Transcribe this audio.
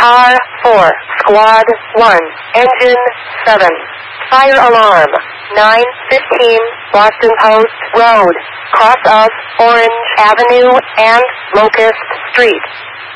Car 4, Squad 1, Engine 7. Fire alarm, 915 Boston Post Road, cross of Orange Avenue and Locust Street.